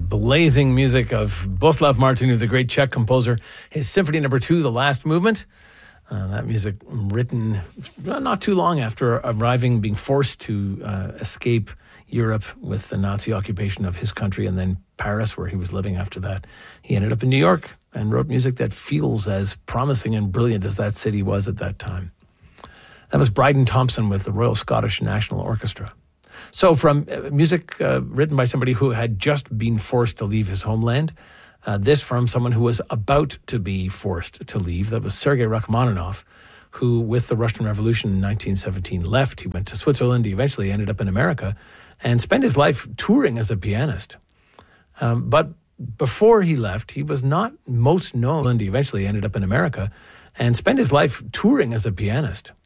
blazing music of Boleslav Martinu, the great Czech composer. His Symphony No. 2, The Last Movement. That music written not too long after arriving, being forced to escape Europe with the Nazi occupation of his country, and then Paris, where he was living after that. He ended up in New York and wrote music that feels as promising and brilliant as that city was at that time. That was Bryden Thompson with the Royal Scottish National Orchestra. So from music written by somebody who had just been forced to leave his homeland, this from someone who was about to be forced to leave. That was Sergei Rachmaninoff, who with the Russian Revolution in 1917 left. He went to Switzerland. He eventually ended up in America and spent his life touring as a pianist. But before he left, he was not most known. He eventually ended up in America and spent his life touring as a pianist.